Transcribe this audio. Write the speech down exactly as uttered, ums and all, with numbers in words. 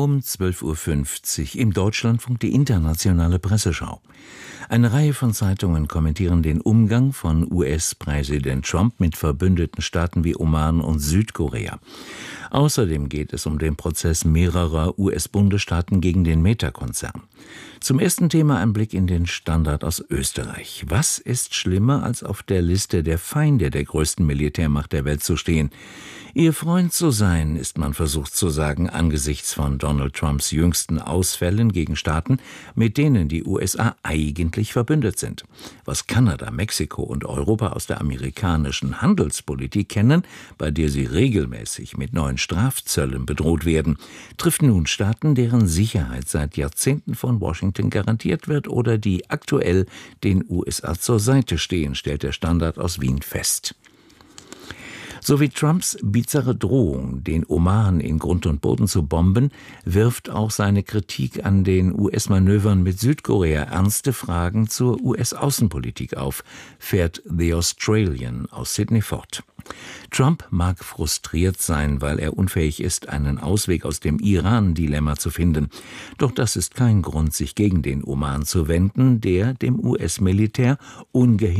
Um zwölf Uhr fünfzig im Deutschlandfunk die internationale Presseschau. Eine Reihe von Zeitungen kommentieren den Umgang von U S-Präsident Trump mit verbündeten Staaten wie Oman und Südkorea. Außerdem geht es um den Prozess mehrerer U S-Bundesstaaten gegen den Meta-Konzern. Zum ersten Thema ein Blick in den Standard aus Österreich. Was ist schlimmer, als auf der Liste der Feinde der größten Militärmacht der Welt zu stehen? Ihr Freund zu sein, ist man versucht zu sagen, angesichts von Donald Trumps jüngsten Ausfällen gegen Staaten, mit denen die U S A eigentlich verbündet sind. Was Kanada, Mexiko und Europa aus der amerikanischen Handelspolitik kennen, bei der sie regelmäßig mit neuen Strafzöllen bedroht werden, trifft nun Staaten, deren Sicherheit seit Jahrzehnten von Washington garantiert wird oder die aktuell den U S A zur Seite stehen, stellt der Standard aus Wien fest. So wie Trumps bizarre Drohung, den Oman in Grund und Boden zu bomben, wirft auch seine Kritik an den U S-Manövern mit Südkorea ernste Fragen zur U S-Außenpolitik auf, fährt The Australian aus Sydney fort. Trump mag frustriert sein, weil er unfähig ist, einen Ausweg aus dem Iran-Dilemma zu finden. Doch das ist kein Grund, sich gegen den Oman zu wenden, der dem U S-Militär ungehindert